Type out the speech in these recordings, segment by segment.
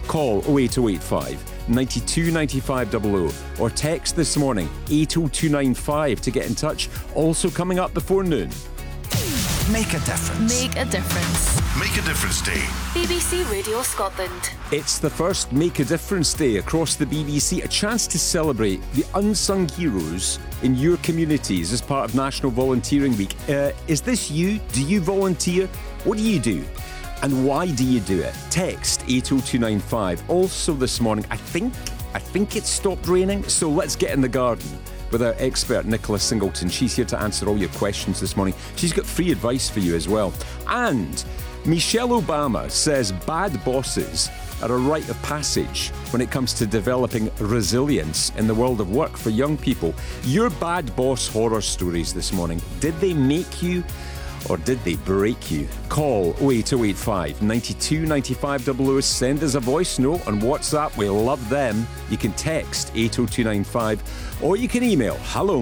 Call 08085 92 95 00 or text this morning 80295 to get in touch. Also coming up before noon. Make a difference. Make a difference. Make a Difference Day. BBC Radio Scotland. It's the first Make a Difference Day across the BBC, a chance to celebrate the unsung heroes in your communities as part of National Volunteering Week. Is this you? Do you volunteer? What do you do? And why do you do it? Text 80295. Also this morning, I think it's stopped raining, so let's get in the garden with our expert Nicola Singleton. She's here to answer all your questions this morning. She's got free advice for you as well. And Michelle Obama says bad bosses are a rite of passage when it comes to developing resilience in the world of work for young people. Your bad boss horror stories this morning. Did they make you or did they break you? Call 08085 92 95 00. Send us a voice note on WhatsApp. We love them. You can text 80295 or you can email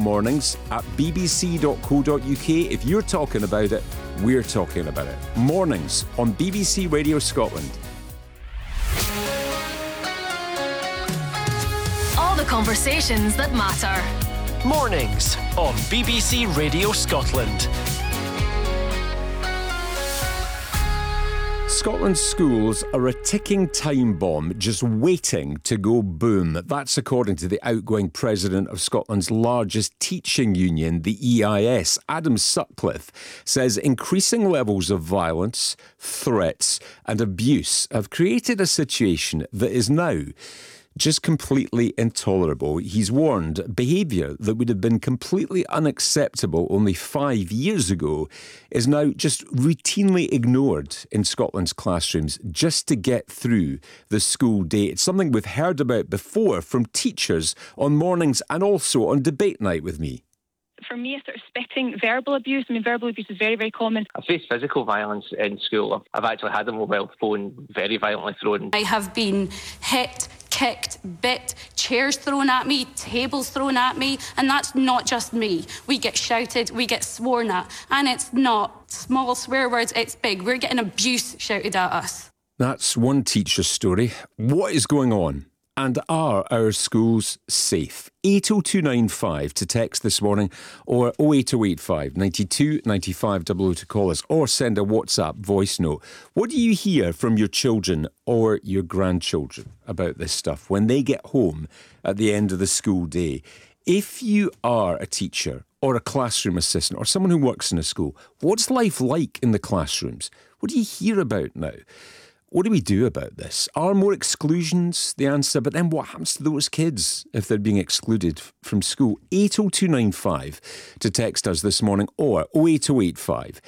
hellomornings@bbc.co.uk. If you're talking about it, we're talking about it. Mornings on BBC Radio Scotland. All the conversations that matter. Mornings on BBC Radio Scotland. Scotland's schools are a ticking time bomb just waiting to go boom. That's according to the outgoing president of Scotland's largest teaching union, the EIS. Adam Sutcliffe says increasing levels of violence, threats and abuse have created a situation that is now just completely intolerable. He's warned behaviour that would have been completely unacceptable only 5 years ago is now just routinely ignored in Scotland's classrooms just to get through the school day. It's something we've heard about before from teachers on mornings and also on debate night with me. For me, a sort of spitting, verbal abuse. I mean, verbal abuse is very, very common. I've faced physical violence in school. I've actually had a mobile phone very violently thrown. I have been hit, kicked, bit, chairs thrown at me, tables thrown at me, and that's not just me. We get shouted, we get sworn at, and it's not small swear words, it's big. We're getting abuse shouted at us. That's one teacher's story. What is going on? And are our schools safe? 80295 to text this morning or 08085 92 95 00 to call us or send a WhatsApp voice note. What do you hear from your children or your grandchildren about this stuff when they get home at the end of the school day? If you are a teacher or a classroom assistant or someone who works in a school, what's life like in the classrooms? What do you hear about now? What do we do about this? Are more exclusions the answer? But then what happens to those kids if they're being excluded from school? 80295 to text us this morning or 08085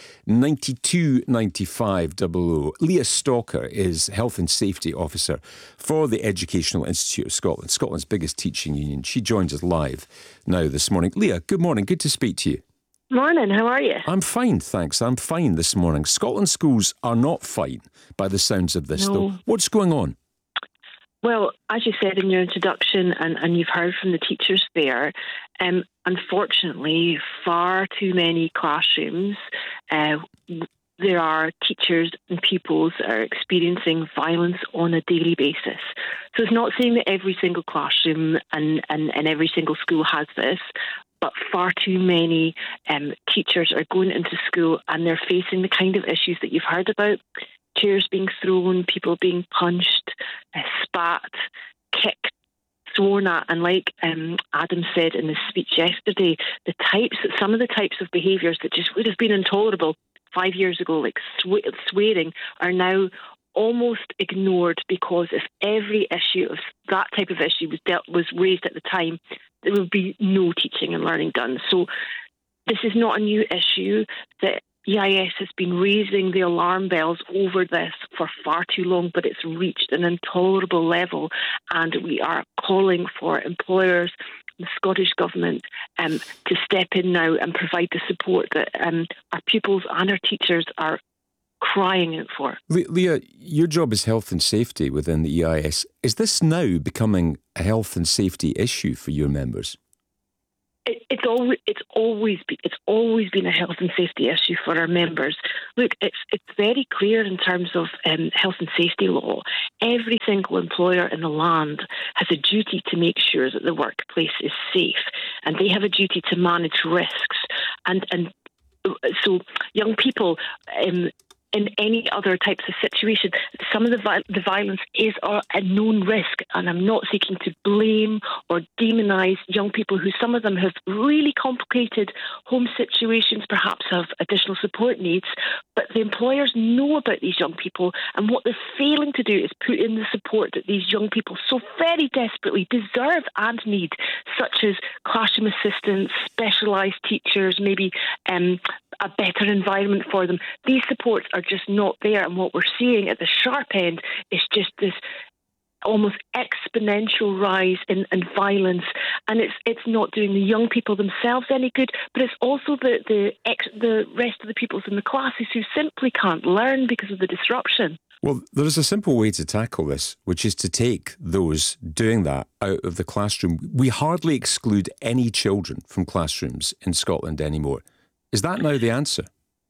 92 95 00. Leah Stalker is Health and Safety Officer for the Educational Institute of Scotland, Scotland's biggest teaching union. She joins us live now this morning. Leah, good morning. Good to speak to you. Morning, how are you? I'm fine, thanks. I'm fine this morning. Scotland's schools are not fine by the sounds of this, though. What's going on? Well, as you said in your introduction, and you've heard from the teachers there, unfortunately, far too many classrooms, there are teachers and pupils that are experiencing violence on a daily basis. So it's not saying that every single classroom and every single school has this, but far too many teachers are going into school and they're facing the kind of issues that you've heard about. Chairs being thrown, people being punched, spat, kicked, sworn at. And like Adam said in his speech yesterday, some of the types of behaviours that just would have been intolerable 5 years ago, like swearing, are now almost ignored, because if every issue of that type of issue was raised at the time, there would be no teaching and learning done. So this is not a new issue. The EIS has been raising the alarm bells over this for far too long, but it's reached an intolerable level, and we are calling for employers, the Scottish Government, to step in now and provide the support that our pupils and our teachers are crying out for. Leah, your job is health and safety within the EIS. Is this now becoming a health and safety issue for your members? It's always been a health and safety issue for our members. Look, it's very clear in terms of health and safety law. Every single employer in the land has a duty to make sure that the workplace is safe, and they have a duty to manage risks. And so young people, in any other types of situation, some of the violence is a known risk, and I'm not seeking to blame or demonise young people who, some of them have really complicated home situations, perhaps have additional support needs, but the employers know about these young people, and what they're failing to do is put in the support that these young people so very desperately deserve and need, such as classroom assistants, specialised teachers, maybe a better environment for them. These supports are just not there, and what we're seeing at the sharp end is just this almost exponential rise in violence, and it's not doing the young people themselves any good, but it's also the rest of the pupils in the classes who simply can't learn because of the disruption. Well, there is a simple way to tackle this, which is to take those doing that out of the classroom. We hardly exclude any children from classrooms in Scotland anymore. Is that now the answer?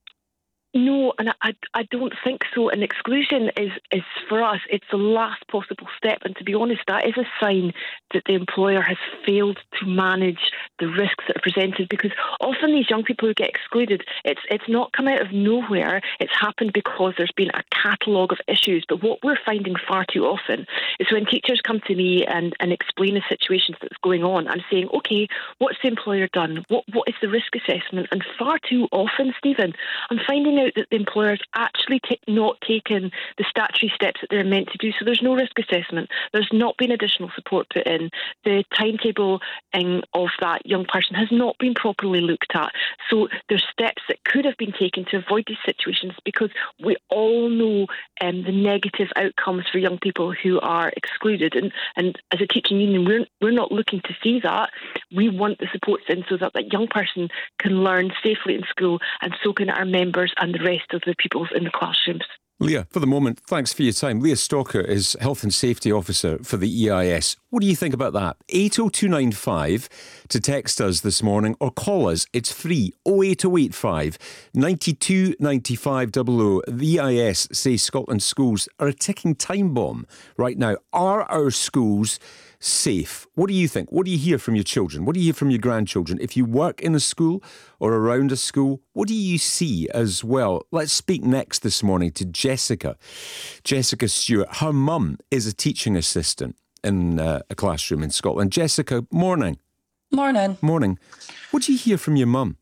No, and I don't think so. An exclusion is for us, it's the last possible step. And to be honest, that is a sign that the employer has failed to manage the risks that are presented, because often these young people who get excluded, it's not come out of nowhere. It's happened because there's been a catalogue of issues. But what we're finding far too often is when teachers come to me and explain the situations that's going on, I'm saying, okay, what's the employer done? What is the risk assessment? And far too often, Stephen, I'm finding out that the employer's actually not taken the statutory steps that they're meant to do. So there's no risk assessment. There's not been additional support put in. The timetable of that young person has not been properly looked at. So there's steps that could have been taken to avoid these situations, because we all know the negative outcomes for young people who are excluded. And as a teaching union, we're not looking to see that. We want the supports in so that that young person can learn safely in school, and so can our members and the rest of the pupils in the classrooms. Leah, for the moment, thanks for your time. Leah Stalker is Health and Safety Officer for the EIS. What do you think about that? 80295 to text us this morning or call us. It's free. 08085 92 95 00. The EIS say Scotland schools are a ticking time bomb right now. Are our schools safe? What do you think? What do you hear from your children? What do you hear from your grandchildren? If you work in a school or around a school, what do you see as well? Let's speak next this morning to Jessica. Jessica Stewart. Her mum is a teaching assistant in a classroom in Scotland. Jessica, morning. Morning. Morning. What do you hear from your mum?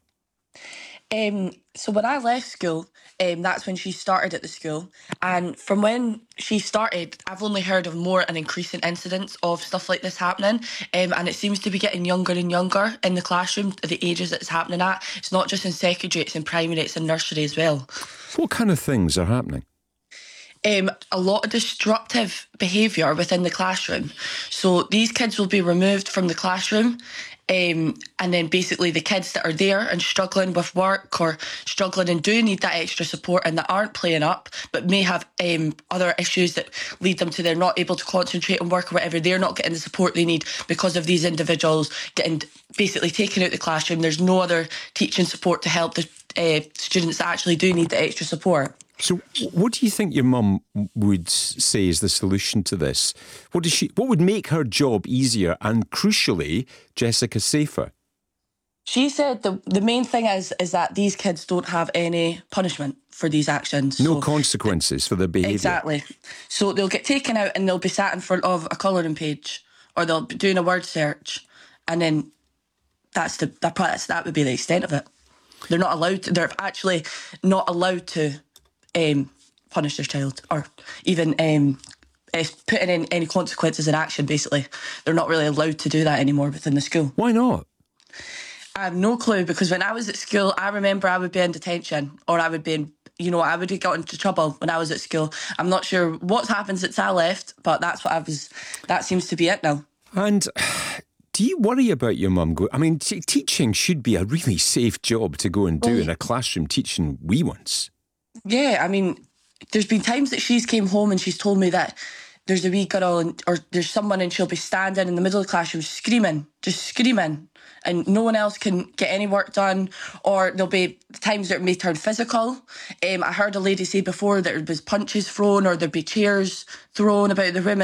So when I left school, that's when she started at the school. And from when she started, I've only heard of more and increasing incidents of stuff like this happening. And it seems to be getting younger and younger in the classroom, the ages that it's happening at. It's not just in secondary, it's in primary, it's in nursery as well. What kind of things are happening? A lot of destructive behaviour within the classroom. So these kids will be removed from the classroom, and then basically the kids that are there and struggling with work or struggling and do need that extra support and that aren't playing up but may have other issues that lead them to they're not able to concentrate on work or whatever, they're not getting the support they need because of these individuals getting basically taken out of the classroom. There's no other teaching support to help the students that actually do need the extra support. So what do you think your mum would say is the solution to this? What would make her job easier and, crucially, Jessica, safer? She said the main thing is that these kids don't have any punishment for these actions. No consequences for their behaviour. Exactly. So they'll get taken out and they'll be sat in front of a colouring page, or they'll be doing a word search, and then that would be the extent of it. They're not allowed to, they're actually not allowed to punish their child, or even putting in any consequences in action, basically. They're not really allowed to do that anymore within the school. Why not? I have no clue, because when I was at school, I remember I would be in detention, or I would be in, I would have got into trouble when I was at school. I'm not sure what's happened since I left, but that seems to be it now. And do you worry about your mum? Teaching should be a really safe job to go and do in a classroom, teaching wee ones. Yeah, there's been times that she's came home and she's told me that there's a wee girl or there's someone and she'll be standing in the middle of the classroom screaming, just screaming, and no one else can get any work done, or there'll be times that it may turn physical. I heard a lady say before that there was punches thrown or there'd be chairs thrown about the room,